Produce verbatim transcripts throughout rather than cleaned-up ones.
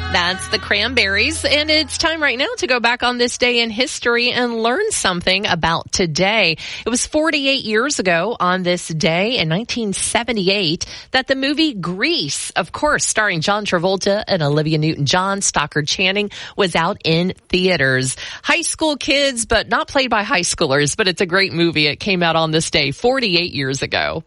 That's the Cranberries, and it's time right now to go back on this day in history and learn something about today. It was forty-eight years ago on this day in nineteen seventy-eight that the movie Grease, of course, starring John Travolta and Olivia Newton-John, Stockard Channing, was out in theaters. High school kids, but not played by high schoolers, but it's a great movie. It came out on this day forty-eight years ago.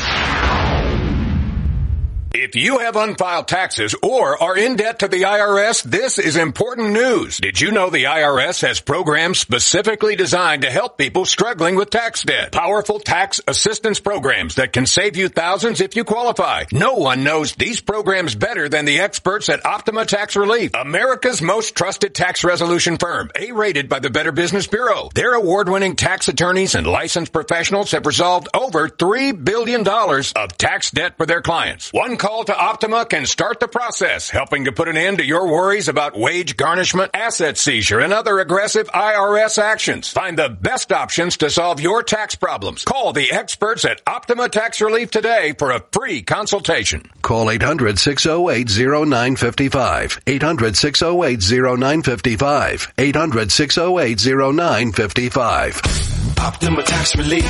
If you have unfiled taxes or are in debt to the I R S, this is important news. Did you know the I R S has programs specifically designed to help people struggling with tax debt? Powerful tax assistance programs that can save you thousands if you qualify. No one knows these programs better than the experts at Optima Tax Relief, America's most trusted tax resolution firm, A-rated by the Better Business Bureau. Their award-winning tax attorneys and licensed professionals have resolved over three billion dollars of tax debt for their clients. One call to Optima can start the process, helping to put an end to your worries about wage garnishment, asset seizure, and other aggressive I R S actions. Find the best options to solve your tax problems. Call the experts at Optima Tax Relief today for a free consultation. Call eight hundred, six oh eight, oh nine five five. eight hundred, six oh eight, oh nine five five. eight hundred, six oh eight, oh nine five five. Optima Tax Relief.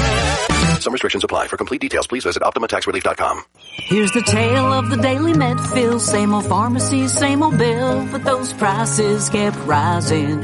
Some restrictions apply. For complete details, please visit Optima Tax Relief dot com. Here's the tale of the daily Medfill. Same old pharmacy, same old bill, but those prices kept rising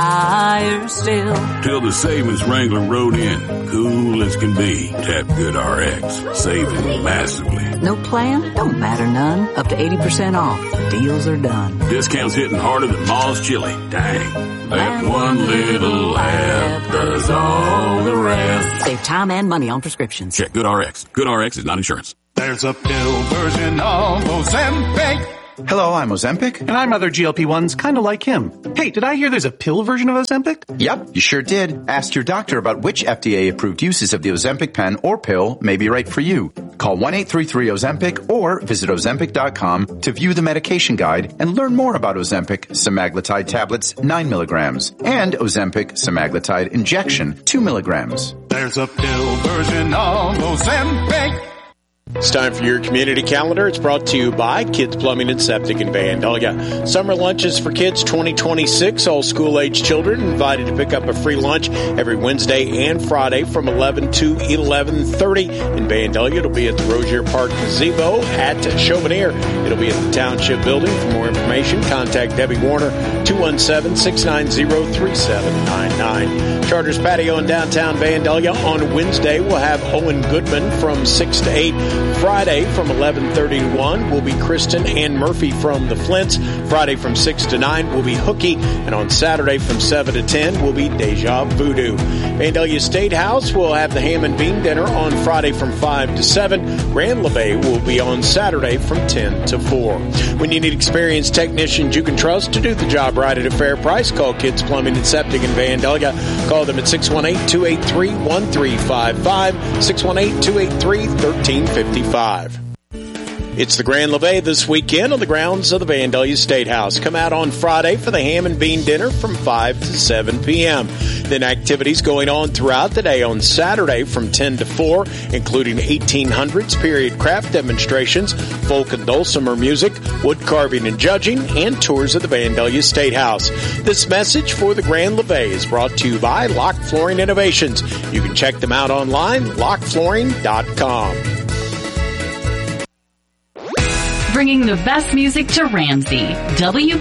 higher still. Till the savings Wrangler rode in, cool as can be. Tap GoodRx, saving massively. No plan? Don't matter none. Up to eighty percent off. Deals are done. Discounts hitting harder than Ma's chili. Dang. That one little app does all the rest. Save time and money on prescriptions. Check GoodRx. GoodRx is not insurance. There's a pill version of Ozempic. Hello, I'm Ozempic. And I'm other G L P ones kind of like him. Hey, did I hear there's a pill version of Ozempic? Yep, you sure did. Ask your doctor about which F D A-approved uses of the Ozempic pen or pill may be right for you. Call one eight three three Ozempic or visit Ozempic dot com to view the medication guide and learn more about Ozempic semaglutide tablets nine milligrams and Ozempic semaglutide injection two milligrams. There's a pill version of Ozempic. It's time for your community calendar. It's brought to you by Kids Plumbing and Septic in Vandalia. Summer lunches for kids twenty twenty-six. All school-age children invited to pick up a free lunch every Wednesday and Friday from eleven to eleven thirty. In Vandalia, it'll be at the Rozier Park Gazebo at Chauvenier. It'll be at the Township Building. For more information, contact Debbie Warner, two one seven, six nine zero, three seven nine nine. Charters Patio in downtown Vandalia. On Wednesday, we'll have Owen Goodman from six to eight. Friday from eleven thirty to one will be Kristen Ann Murphy from the Flints. Friday from six to nine will be Hookie. And on Saturday from seven to ten will be Deja Voodoo. Vandalia State House will have the ham and bean dinner on Friday from five to seven. Grand Levee will be on Saturday from ten to four. When you need experienced technicians you can trust to do the job right at a fair price, call Kids Plumbing and Septic in Vandalia. Call them at six one eight, two eight three, one three five five, six one eight, two eight three, one three five five. It's the Grand Levee this weekend on the grounds of the Vandalia State House. Come out on Friday for the ham and bean dinner from five to seven p.m. Then activities going on throughout the day on Saturday from ten to four, including eighteen hundreds period craft demonstrations, folk and dulcimer music, wood carving and judging, and tours of the Vandalia State House. This message for the Grand Levee is brought to you by Lock Flooring Innovations. You can check them out online, lock flooring dot com. Bringing the best music to Ramsey. W